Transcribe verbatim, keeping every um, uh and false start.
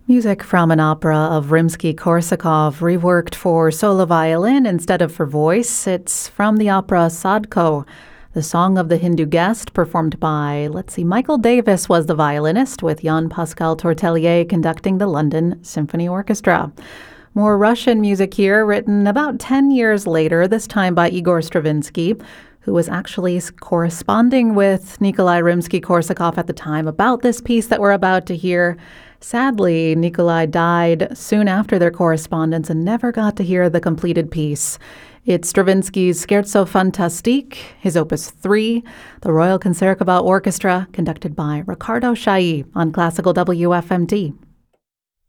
Music from an opera of Rimsky-Korsakov, reworked for solo violin instead of for voice. It's from the opera Sadko. The Song of the Hindu Guest, performed by, let's see, Michael Davis was the violinist, with Jan-Pascal Tortelier conducting the London Symphony Orchestra. More Russian music here, written about ten years later, this time by Igor Stravinsky, who was actually corresponding with Nikolai Rimsky-Korsakov at the time about this piece that we're about to hear. Sadly, Nikolai died soon after their correspondence and never got to hear the completed piece. It's Stravinsky's Scherzo Fantastique, his Opus three, the Royal Concertgebouw Orchestra, conducted by Ricardo Chailly on Classical W F M T.